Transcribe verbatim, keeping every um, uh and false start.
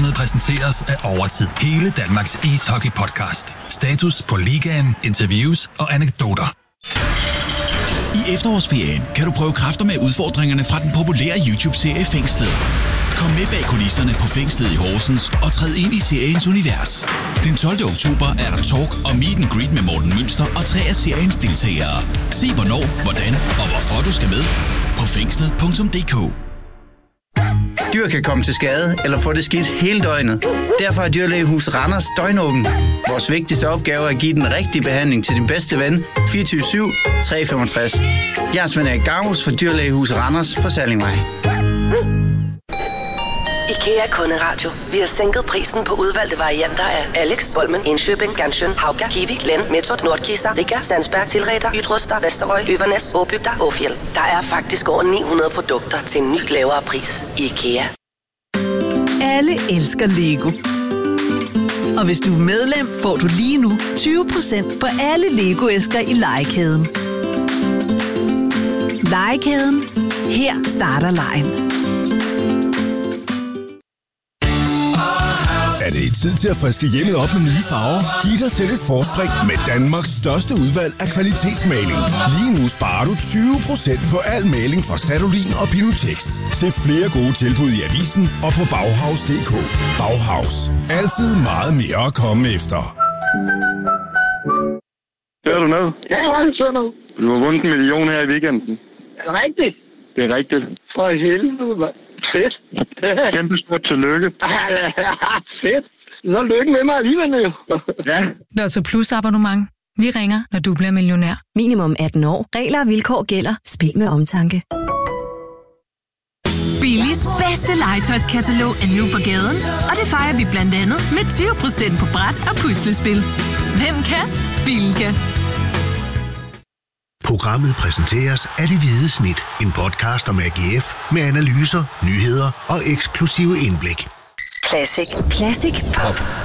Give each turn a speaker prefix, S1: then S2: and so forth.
S1: Programmet præsenteres af Overtid. Hele Danmarks ishockey-podcast. Status på ligaen, interviews og anekdoter.
S2: I efterårsferien kan du prøve kræfter med udfordringerne fra den populære YouTube-serie Fængslet. Kom med bag kulisserne på Fængslet i Horsens og træd ind i seriens univers. Den tolvte oktober er der talk og meet and greet med Morten Mønster og tre af seriens deltagere. Se hvornår, hvordan og hvorfor du skal med på fængslet punktum d k.
S3: Dyr kan komme til skade eller få det skidt hele døgnet. Derfor er Dyrlægehus Randers døgnåben. Vores vigtigste opgave er at give den rigtige behandling til din bedste ven fireogtyve syv tre femogtres. Jeg er Svend Erik Garhus for Dyrlægehus Randers på Sallingvej.
S4: IKEA Kunderadio. Vi har sænket prisen på udvalgte varianter af Alex, Holmen, Indkøbing, Ganshøn, Hauga, Kiwi, Len, Metod, Nordkisa, Riga, Sandsberg, Tilreder, Ydruster, Vesterøj, Øvernes, Åbygda, Åfjell. Der er faktisk over ni hundrede produkter til en ny lavere pris i IKEA.
S5: Alle elsker Lego. Og hvis du er medlem, får du lige nu tyve procent på alle Lego-æsker i Legekæden. Legekæden. Her starter legen.
S6: Er det tid til at friske hjemmet op med nye farver? Giv dig selv et forspring med Danmarks største udvalg af kvalitetsmaling. Lige nu sparer du tyve procent på al maling fra Sadolin og Pinotex. Se flere gode tilbud i avisen og på Bauhaus punktum d k. Bauhaus. Altid meget mere at komme efter.
S7: Hører du noget?
S8: Ja, jeg har hørt noget.
S7: Du har vundet en million her i weekenden.
S8: Er det rigtigt?
S7: Det er rigtigt.
S8: For helvede, mand. Fedt.
S7: Kæmpe stort tillykke.
S8: Fedt. Så lykke med mig alligevel, jo.
S7: Ja.
S9: Lotto Plus abonnement. Vi ringer, når du bliver millionær.
S10: Minimum atten år. Regler og vilkår gælder. Spil med omtanke.
S11: Billis bedste legetøjskatalog er nu på gaden, og det fejrer vi blandt andet med tyve procent på bræt og puslespil. Hvem kan? Bilka.
S12: Programmet præsenteres af Det Hvide Snit, en podcast om A G F med analyser, nyheder og eksklusive indblik.
S4: Classic.
S10: Classic Pop.